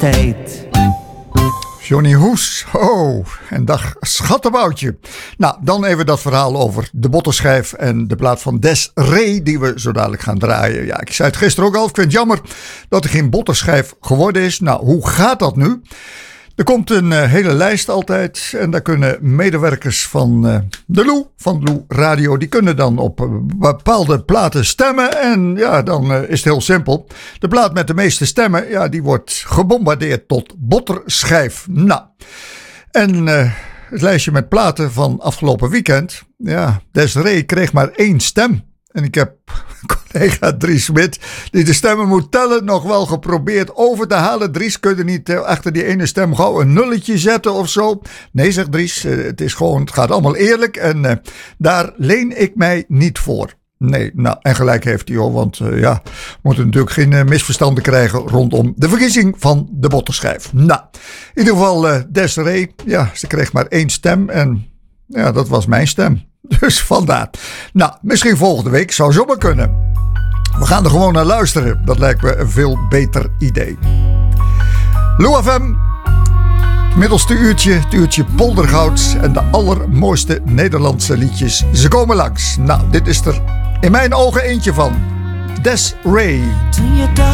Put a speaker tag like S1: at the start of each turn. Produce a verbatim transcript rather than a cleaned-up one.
S1: tijd.
S2: Johnny Hoes, oh, en dag schattenboutje. Nou, dan even dat verhaal over de botterschijf en de plaat van Des Rey die we zo dadelijk gaan draaien. Ja, ik zei het gisteren ook al, ik vind het jammer dat er geen botterschijf geworden is. Nou, hoe gaat dat nu? Er komt een uh, hele lijst altijd en daar kunnen medewerkers van uh, de Lou, van Lou Radio, die kunnen dan op uh, bepaalde platen stemmen. En ja, dan uh, is het heel simpel. De plaat met de meeste stemmen, ja, die wordt gebombardeerd tot botterschijf. Nou, en uh, het lijstje met platen van afgelopen weekend, ja, Desiree kreeg maar één stem. En ik heb collega Dries Smit, die de stemmen moet tellen, nog wel geprobeerd over te halen. Dries, kun je niet achter die ene stem gauw een nulletje zetten of zo? Nee, zegt Dries, het is gewoon, het gaat allemaal eerlijk en uh, daar leen ik mij niet voor. Nee, nou, en gelijk heeft hij hoor, want uh, ja, we moeten natuurlijk geen uh, misverstanden krijgen rondom de verkiezing van de botterschijf. Nou, in ieder geval uh, Desiree, ja, ze kreeg maar één stem en ja, dat was mijn stem. Dus vandaar. Nou, misschien volgende week zou zomaar kunnen. We gaan er gewoon naar luisteren. Dat lijkt me een veel beter idee. Lou F M. Het middelste uurtje, het uurtje poldergoud en de allermooiste Nederlandse liedjes. Ze komen langs. Nou, dit is er in mijn ogen eentje van. Des Rey.
S1: Toen je dacht